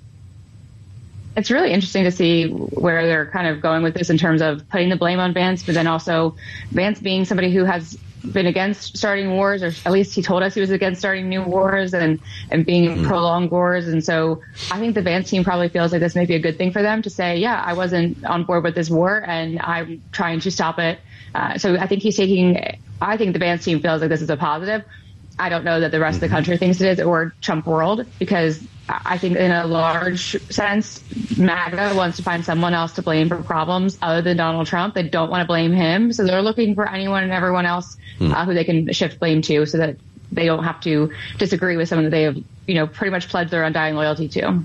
It's really interesting to see where they're kind of going with this in terms of putting the blame on Vance, but then also Vance being somebody who has been against starting wars, or at least he told us he was against starting new wars and, and being mm-hmm. prolonged wars. And so I think the Vance team probably feels like this may be a good thing for them to say, yeah, I wasn't on board with this war and I'm trying to stop it. Uh, so I think he's taking, I think the Vance team feels like this is a positive. I don't know that the rest mm-hmm. of the country thinks it is, or Trump world, because I think in a large sense, MAGA wants to find someone else to blame for problems other than Donald Trump. They don't want to blame him. So they're looking for anyone and everyone else mm. uh, who they can shift blame to so that they don't have to disagree with someone that they have, you know, pretty much pledged their undying loyalty to.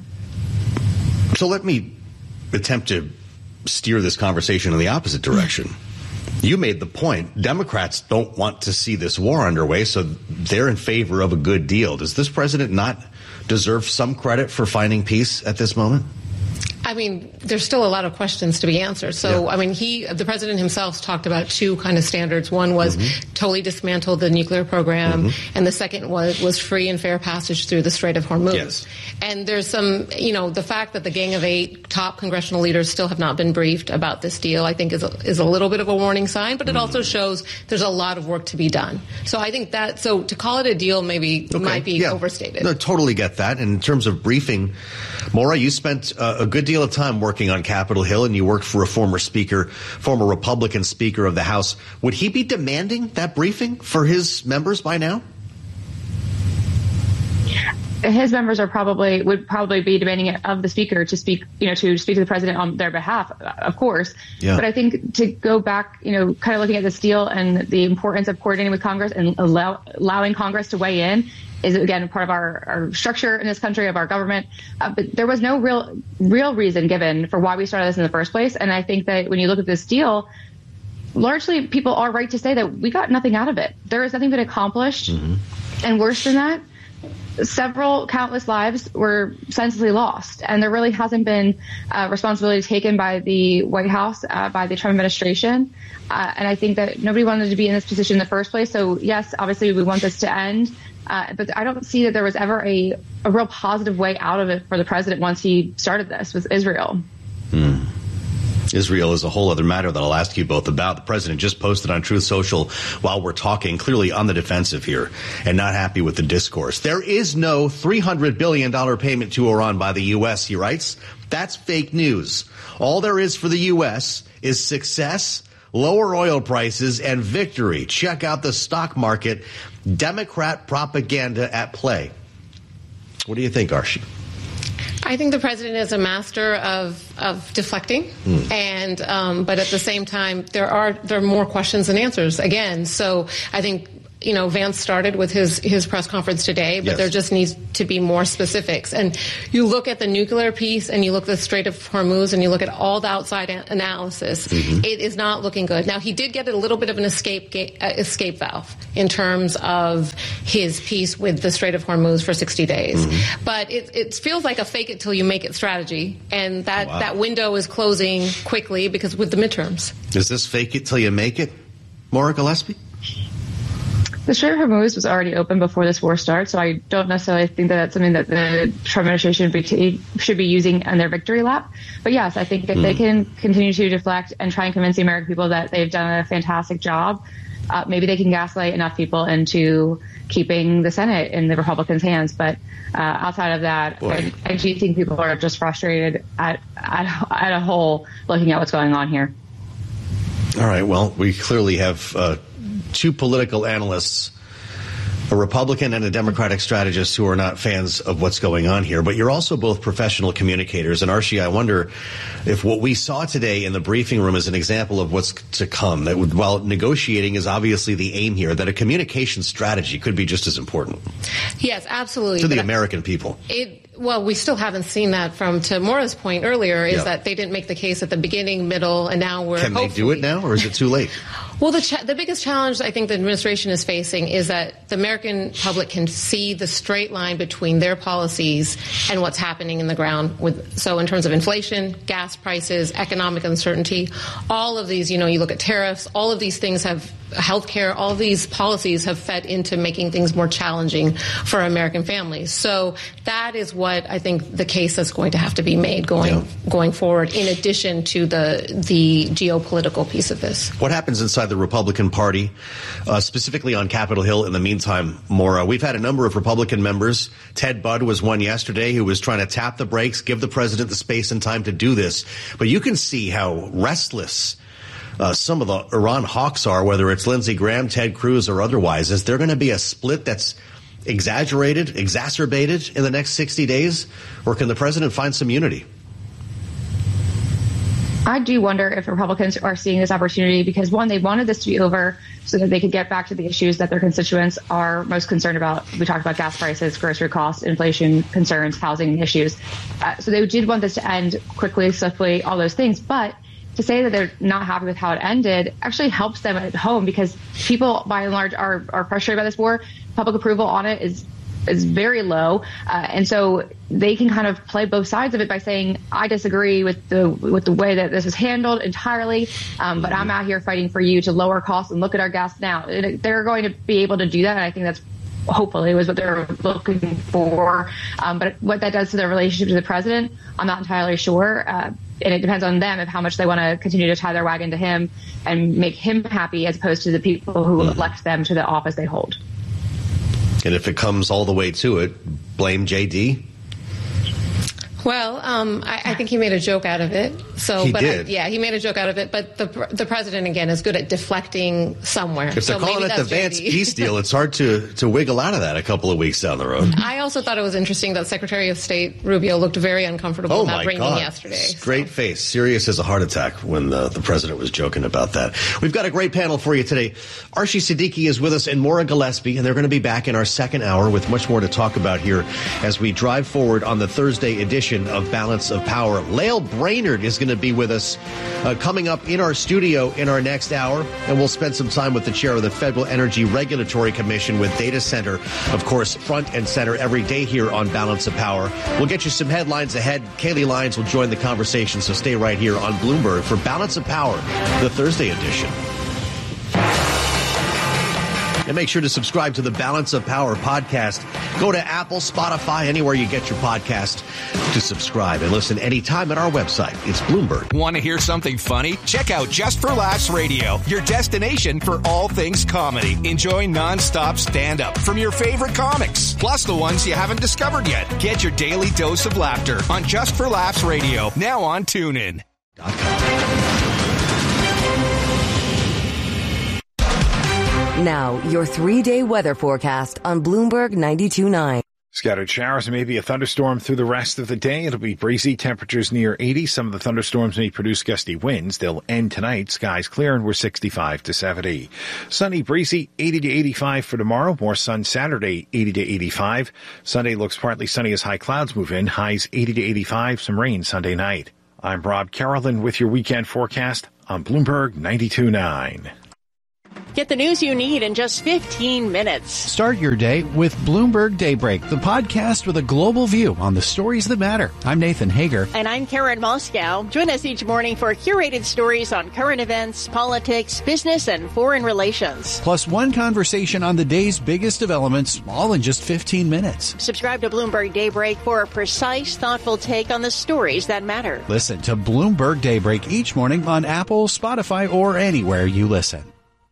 So let me attempt to steer this conversation in the opposite direction. You made the point. Democrats don't want to see this war underway, so they're in favor of a good deal. Does this president not deserve some credit for finding peace at this moment? I mean, there's still a lot of questions to be answered. So, yeah. I mean, he, the president himself talked about two kind of standards. One was mm-hmm. totally dismantle the nuclear program, mm-hmm. and the second was, was free and fair passage through the Strait of Hormuz. Yes. And there's some, you know, the fact that the Gang of Eight top congressional leaders still have not been briefed about this deal, I think is a, is a little bit of a warning sign, but it mm-hmm. also shows there's a lot of work to be done. So I think that, so to call it a deal maybe okay. might be yeah. overstated. No, totally get that. And in terms of briefing, Maura, you spent uh, a good deal of time working on Capitol Hill, and you worked for a former speaker, former Republican Speaker of the House. Would he be demanding that briefing for his members by now? His members are probably would probably be demanding it of the speaker to speak, you know, to speak to the president on their behalf, of course. Yeah. But I think to go back, you know, kind of looking at this deal and the importance of coordinating with Congress and allow, allowing Congress to weigh in is, again, part of our, our structure in this country, of our government. Uh, but there was no real real reason given for why we started this in the first place. And I think that when you look at this deal, largely people are right to say that we got nothing out of it. There has nothing been accomplished. Mm-hmm. And worse than that, several countless lives were senselessly lost, and there really hasn't been uh, responsibility taken by the White House, uh, by the Trump administration. Uh, and I think that nobody wanted to be in this position in the first place. So yes, obviously we want this to end. Uh, but I don't see that there was ever a, a real positive way out of it for the president once he started this with Israel. Hmm. Israel is a whole other matter that I'll ask you both about. The president just posted on Truth Social while we're talking, clearly on the defensive here and not happy with the discourse. There is no three hundred billion dollars payment to Iran by the U S, he writes. That's fake news. All there is for the U S is success, lower oil prices, and victory. Check out the stock market. Democrat propaganda at play. What do you think, Archie? I think the president is a master of, of deflecting, mm. and um, but at the same time, there are there are more questions than answers again. So I think, you know, Vance started with his, his press conference today, but yes. there just needs to be more specifics. And you look at the nuclear piece and you look at the Strait of Hormuz and you look at all the outside a- analysis, mm-hmm. it is not looking good. Now, he did get a little bit of an escape ga- uh, escape valve in terms of his piece with the Strait of Hormuz for sixty days. Mm-hmm. But it, it feels like a fake it till you make it strategy. And that, wow. that window is closing quickly because with the midterms. Is this fake it till you make it, Maura Gillespie? The Strait of Hormuz was already open before this war starts, so I don't necessarily think that that's something that the Trump administration should be, t- should be using on their victory lap. But yes, I think if mm. they can continue to deflect and try and convince the American people that they've done a fantastic job, uh, maybe they can gaslight enough people into keeping the Senate in the Republicans' hands. But uh, outside of that, I, I do think people are just frustrated at, at, at a whole looking at what's going on here. All right, well, we clearly have uh, two political analysts, a Republican and a Democratic strategist, who are not fans of what's going on here. But you're also both professional communicators. And Archie, I wonder if what we saw today in the briefing room is an example of what's to come. That while negotiating is obviously the aim here, that a communication strategy could be just as important. Yes, absolutely. To the American people. It, well, we still haven't seen that from, to Maura's point earlier, is yeah. that they didn't make the case at the beginning, middle, and now we're Can they do it now, or is it too late? Well, the cha- the biggest challenge I think the administration is facing is that the American public can see the straight line between their policies and what's happening in the ground. With so in terms of inflation, gas prices, economic uncertainty, all of these, you know, you look at tariffs, all of these things have healthcare, all of these policies have fed into making things more challenging for American families. So that is what I think the case is going to have to be made going yeah. going forward, in addition to the the geopolitical piece of this. What happens inside the Republican Party, uh, specifically on Capitol Hill in the meantime, Maura? We've had a number of Republican members. Ted Budd was one yesterday who was trying to tap the brakes, give the president the space and time to do this. But you can see how restless Uh, some of the Iran hawks are, whether it's Lindsey Graham, Ted Cruz, or otherwise. Is there going to be a split that's exaggerated, exacerbated in the next sixty days? Or can the president find some unity? I do wonder if Republicans are seeing this opportunity because, one, they wanted this to be over so that they could get back to the issues that their constituents are most concerned about. We talked about gas prices, grocery costs, inflation concerns, housing issues. Uh, so they did want this to end quickly, swiftly, all those things. But to say that they're not happy with how it ended actually helps them at home because people, by and large, are, are frustrated by this war. Public approval on it is is very low. Uh, and so they can kind of play both sides of it by saying, I disagree with the with the way that this is handled entirely, um, but I'm out here fighting for you to lower costs and look at our gas now. They're going to be able to do that, and I think that's hopefully was what they're looking for. Um, but what that does to their relationship to the president, I'm not entirely sure. Uh, and it depends on them of how much they want to continue to tie their wagon to him and make him happy as opposed to the people who mm. elect them to the office they hold. And if it comes all the way to it, blame J D? Well, um, I, I think he made a joke out of it. So, he but did. I, yeah, he made a joke out of it. But the the president again is good at deflecting somewhere. If they're so calling it the Vance peace deal, it's hard to to wiggle out of that a couple of weeks down the road. I also thought it was interesting that Secretary of State Rubio looked very uncomfortable oh about bringing God. yesterday. Straight so. face, serious as a heart attack when the, the president was joking about that. We've got a great panel for you today. Archie Siddiqui is with us and Maura Gillespie, and they're going to be back in our second hour with much more to talk about here as we drive forward on the Thursday edition of Balance of Power. Lael Brainerd is going to to be with us uh, coming up in our studio in our next hour. And we'll spend some time with the chair of the Federal Energy Regulatory Commission with data center, of course, front and center every day here on Balance of Power. We'll get you some headlines ahead. Kaylee Lyons will join the conversation, so stay right here on Bloomberg for Balance of Power, the Thursday edition. And make sure to subscribe to the Balance of Power podcast. Go to Apple, Spotify, anywhere you get your podcast to subscribe and listen anytime at our website. It's Bloomberg. Want to hear something funny? Check out Just for Laughs Radio, your destination for all things comedy. Enjoy nonstop stand-up from your favorite comics, plus the ones you haven't discovered yet. Get your daily dose of laughter on Just for Laughs Radio, now on TuneIn. Now, your three-day weather forecast on Bloomberg ninety-two point nine. Scattered showers and maybe a thunderstorm through the rest of the day. It'll be breezy, temperatures near eighty. Some of the thunderstorms may produce gusty winds. They'll end tonight. Skies clear and we're sixty-five to seventy. Sunny, breezy, eighty to eighty-five for tomorrow. More sun Saturday, eighty to eighty-five. Sunday looks partly sunny as high clouds move in. Highs eighty to eighty-five. Some rain Sunday night. I'm Rob Carolyn with your weekend forecast on Bloomberg ninety-two point nine. Get the news you need in just fifteen minutes. Start your day with Bloomberg Daybreak, the podcast with a global view on the stories that matter. I'm Nathan Hager. And I'm Karen Moscow. Join us each morning for curated stories on current events, politics, business, and foreign relations. Plus one conversation on the day's biggest developments, all in just fifteen minutes. Subscribe to Bloomberg Daybreak for a precise, thoughtful take on the stories that matter. Listen to Bloomberg Daybreak each morning on Apple, Spotify, or anywhere you listen.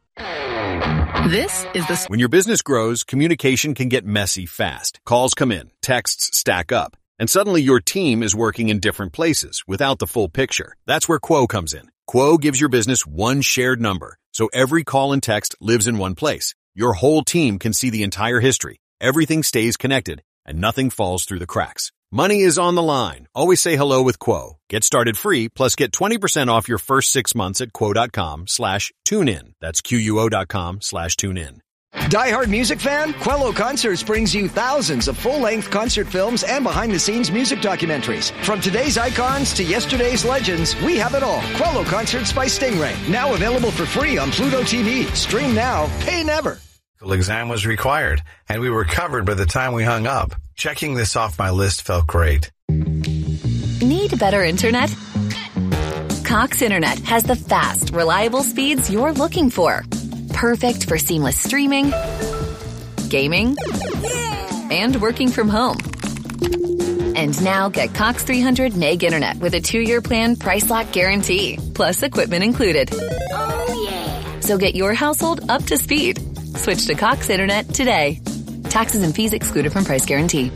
This is the... When your business grows, communication can get messy fast. Calls come in, texts stack up, and suddenly your team is working in different places without the full picture. That's where Quo comes in. Quo gives your business one shared number, so every call and text lives in one place. Your whole team can see the entire history. Everything stays connected, and nothing falls through the cracks. Money is on the line. Always say hello with Quo. Get started free, plus get twenty percent off your first six months at quo.com slash tune in. That's Q-U-O.com slash tune in. Die-hard music fan? Quello Concerts brings you thousands of full-length concert films and behind-the-scenes music documentaries. From today's icons to yesterday's legends, we have it all. Quello Concerts by Stingray. Now available for free on Pluto T V. Stream now, pay never. Exam was required, and we were covered by the time we hung up. Checking this off my list felt great. Need better internet? Cox Internet has the fast, reliable speeds you're looking for. Perfect for seamless streaming, gaming, and working from home. And now get Cox three hundred meg internet with a two-year plan price lock guarantee, plus equipment included. Oh, yeah. So get your household up to speed. Switch to Cox Internet today. Taxes and fees excluded from price guarantee.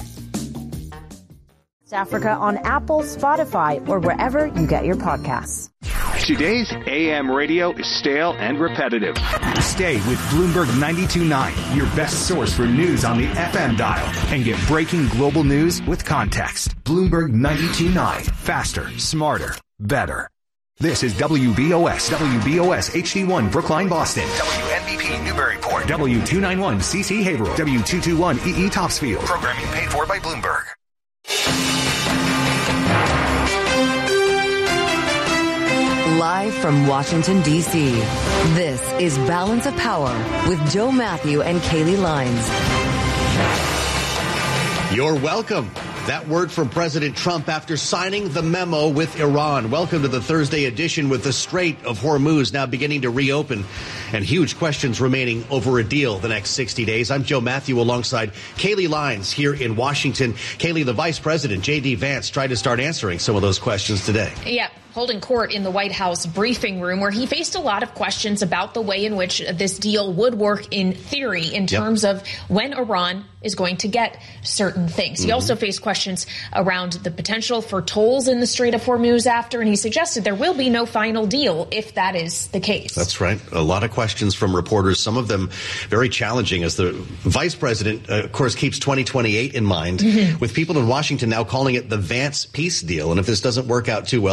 Africa on Apple, Spotify, or wherever you get your podcasts. Today's A M radio is stale and repetitive. Stay with Bloomberg ninety-two point nine, your best source for news on the F M dial, and get breaking global news with context. Bloomberg ninety-two point nine. Faster, smarter, better. This is W B O S, W B O S H D one, Brookline, Boston. W N B P, Newburyport. W two ninety-one, C C Haverhill. W two twenty-one, E E Topsfield. Programming paid for by Bloomberg. Live from Washington, D C, this is Balance of Power with Joe Matthew and Kaylee Lyons. You're welcome. That word from President Trump after signing the memo with Iran. Welcome to the Thursday edition with the Strait of Hormuz now beginning to reopen and huge questions remaining over a deal the next sixty days. I'm Joe Matthew alongside Kaylee Lyons here in Washington. Kaylee, the Vice President, J D. Vance, tried to start answering some of those questions today. Yeah. Holding court in the White House briefing room where he faced a lot of questions about the way in which this deal would work in theory in terms yep. of when Iran is going to get certain things. Mm-hmm. He also faced questions around the potential for tolls in the Strait of Hormuz after, and he suggested there will be no final deal if that is the case. That's right. A lot of questions from reporters, some of them very challenging, as the vice president, uh, of course, keeps twenty twenty-eight in mind, mm-hmm. with people in Washington now calling it the Vance peace deal. And if this doesn't work out too well, it might have a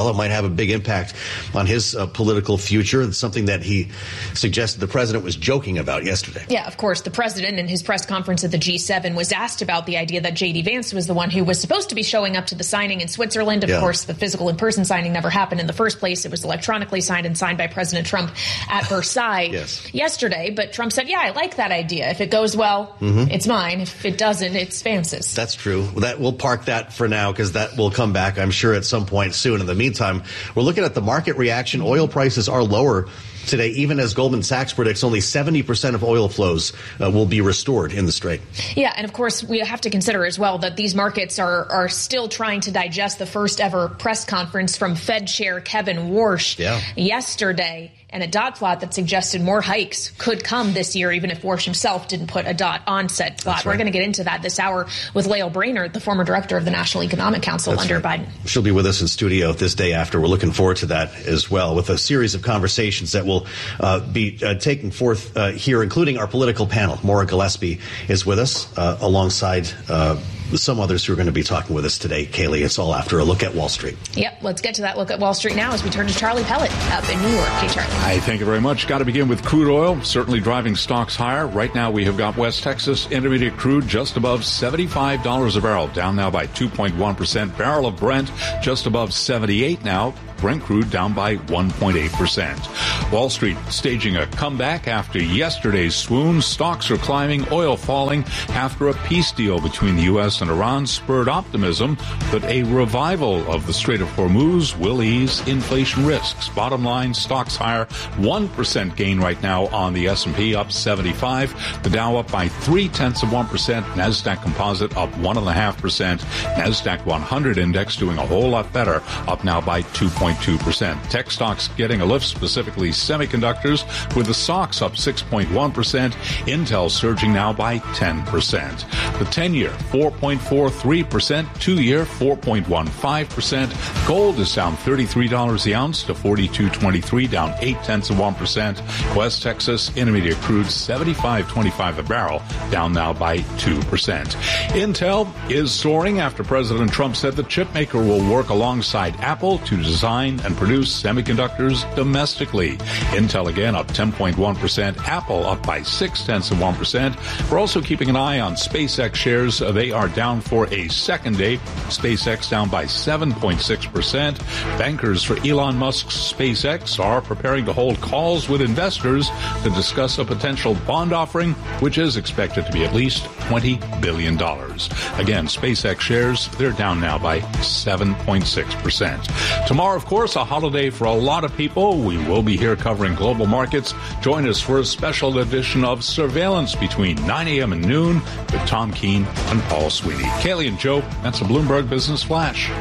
a big impact on his uh, political future. It's something that he suggested the president was joking about yesterday. Yeah, of course. The president in his press conference at the G seven was asked about the idea that J D. Vance was the one who was supposed to be showing up to the signing in Switzerland. Of yeah. course, the physical in-person signing never happened in the first place. It was electronically signed and signed by President Trump at Versailles yes. yesterday. But Trump said, yeah, I like that idea. If it goes well, mm-hmm. it's mine. If it doesn't, it's Vance's. That's true. That we'll park that for now because that will come back, I'm sure, at some point soon. In the meantime, we're looking at the market reaction. Oil prices are lower today, even as Goldman Sachs predicts only seventy percent of oil flows uh, will be restored in the Strait. Yeah, and of course, we have to consider as well that these markets are, are still trying to digest the first ever press conference from Fed Chair Kevin Warsh yeah. yesterday, and a dot plot that suggested more hikes could come this year, even if Warsh himself didn't put a dot on said plot. Right. We're going to get into that this hour with Lael Brainerd, the former director of the National Economic Council That's under right. Biden. She'll be with us in studio this day after. We're looking forward to that as well, with a series of conversations that will uh, be uh, taking forth uh, here, including our political panel. Maura Gillespie is with us uh, alongside uh, some others who are going to be talking with us today. Kaylee, it's all after a look at Wall Street. Yep, let's get to that look at Wall Street now as we turn to Charlie Pellet up in New York. Hey, Charlie. Hi, thank you very much. Got to begin with crude oil, certainly driving stocks higher. Right now we have got West Texas Intermediate crude just above seventy-five dollars a barrel, down now by two point one percent. Barrel of Brent just above seventy-eight now. Brent crude down by one point eight percent. Wall Street staging a comeback after yesterday's swoon. Stocks are climbing, oil falling after a peace deal between the U S and Iran spurred optimism that a revival of the Strait of Hormuz will ease inflation risks. Bottom line, stocks higher, one percent gain right now on the S and P, up seventy-five. The Dow up by three-tenths of one percent. NASDAQ Composite up one point five percent. NASDAQ one hundred Index doing a whole lot better, up now by two point two percent. Tech stocks getting a lift, specifically semiconductors, with the S O X up six point one percent. Intel surging now by ten percent. The ten-year, four point four three percent. Two-year, four point one five percent. Gold is down thirty-three dollars the ounce to forty-two twenty-three, down eight-tenths of one percent. West Texas Intermediate crude, seventy-five twenty-five a barrel, down now by two percent. Intel is soaring after President Trump said the chip maker will work alongside Apple to design and produce semiconductors domestically. Intel again up ten point one percent. Apple up by six-tenths of one percent. We're also keeping an eye on SpaceX shares. They are down for a second day. SpaceX down by seven point six percent. Bankers for Elon Musk's SpaceX are preparing to hold calls with investors to discuss a potential bond offering, which is expected to be at least twenty billion dollars. Again, SpaceX shares, they're down now by seven point six percent. Tomorrow, of course, a holiday for a lot of people. We will be here covering global markets. Join us for a special edition of Surveillance between nine a.m. and noon with Tom Keene and Paul Sweeney. Kaylee and Joe, that's a Bloomberg Business Flash.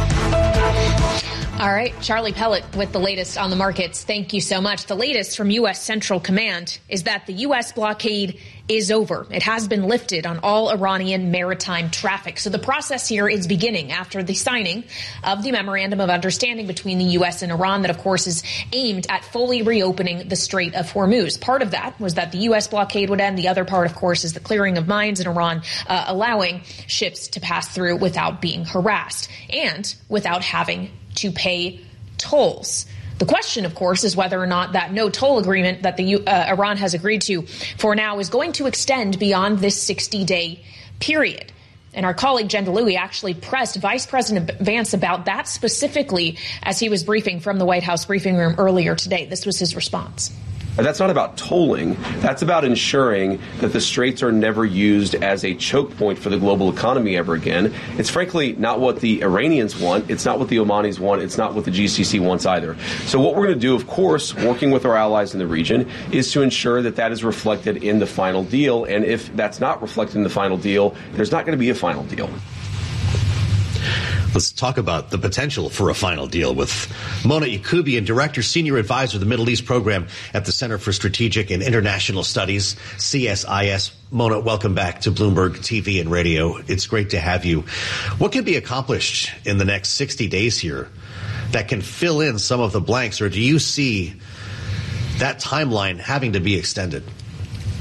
All right, Charlie Pellet with the latest on the markets. Thank you so much. The latest from U S. Central Command is that the U S blockade is over. It has been lifted on all Iranian maritime traffic. So the process here is beginning after the signing of the Memorandum of Understanding between the U S and Iran that, of course, is aimed at fully reopening the Strait of Hormuz. Part of that was that the U S blockade would end. The other part, of course, is the clearing of mines in Iran, uh, allowing ships to pass through without being harassed and without having to pay tolls. The question, of course, is whether or not that no toll agreement that the uh, Iran has agreed to for now is going to extend beyond this sixty-day period. And our colleague Jen DeLuey actually pressed Vice President Vance about that specifically as he was briefing from the White House briefing room earlier today. This was his response. That's not about tolling. That's about ensuring that the straits are never used as a choke point for the global economy ever again. It's frankly not what the Iranians want. It's not what the Omanis want. It's not what the G C C wants either. So what we're going to do, of course, working with our allies in the region, is to ensure that that is reflected in the final deal. And if that's not reflected in the final deal, there's not going to be a final deal. Let's talk about the potential for a final deal with Mona Yacoubian, Director, Senior Advisor of the Middle East Program at the Center for Strategic and International Studies, C S I S. Mona, welcome back to Bloomberg T V and Radio. It's great to have you. What can be accomplished in the next sixty days here that can fill in some of the blanks, or do you see that timeline having to be extended?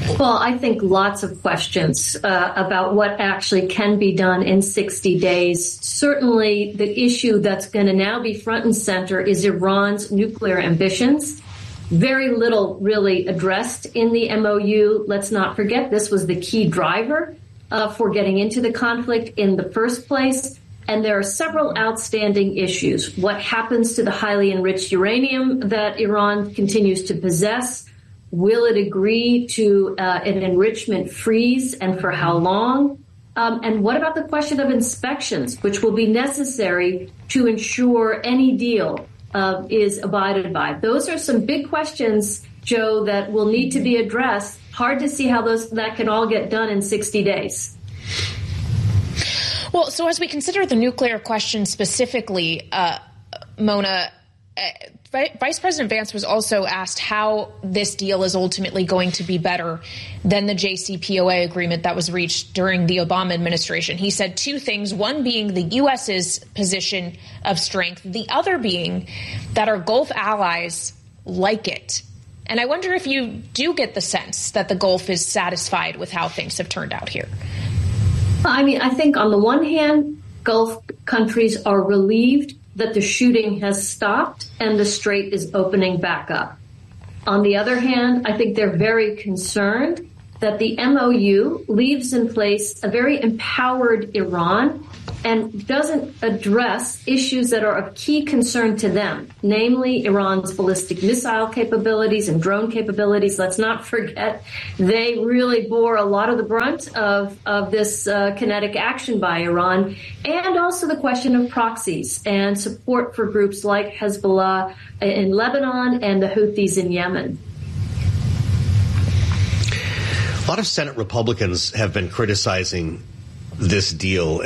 Well, I think lots of questions uh, about what actually can be done in sixty days. Certainly, the issue that's going to now be front and center is Iran's nuclear ambitions. Very little really addressed in the M O U. Let's not forget this was the key driver uh, for getting into the conflict in the first place. And there are several outstanding issues. What happens to the highly enriched uranium that Iran continues to possess? Will it agree to uh, an enrichment freeze, and for how long? Um, and what about the question of inspections, which will be necessary to ensure any deal uh, is abided by? Those are some big questions, Joe, that will need to be addressed. Hard to see how those that can all get done in sixty days. Well, so as we consider the nuclear question specifically, uh, Mona, uh, Vice President Vance was also asked how this deal is ultimately going to be better than the J C P O A agreement that was reached during the Obama administration. He said two things, one being the U S's position of strength, the other being that our Gulf allies like it. And I wonder if you do get the sense that the Gulf is satisfied with how things have turned out here. I mean, I think on the one hand, Gulf countries are relieved that the shooting has stopped and the strait is opening back up. On the other hand, I think they're very concerned that the M O U leaves in place a very empowered Iran and doesn't address issues that are of key concern to them, namely Iran's ballistic missile capabilities and drone capabilities. Let's not forget they really bore a lot of the brunt of, of this uh, kinetic action by Iran, and also the question of proxies and support for groups like Hezbollah in Lebanon and the Houthis in Yemen. A lot of Senate Republicans have been criticizing this deal